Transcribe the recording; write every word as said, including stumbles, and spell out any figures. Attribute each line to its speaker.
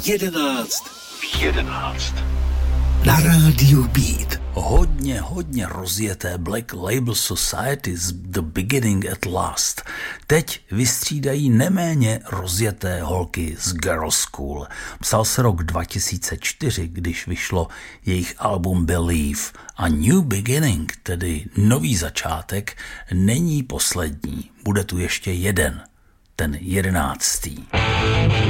Speaker 1: jedenáct v jedenáct. Na rádiu Beat.
Speaker 2: Hodně, hodně rozjeté Black Label Society z The Beginning at Last teď vystřídají neméně rozjeté holky z Girls School. Psal se rok dva tisíce čtyři, když vyšlo jejich album Believe a New Beginning, tedy nový začátek, není poslední. Bude tu ještě jeden, ten jedenáctý.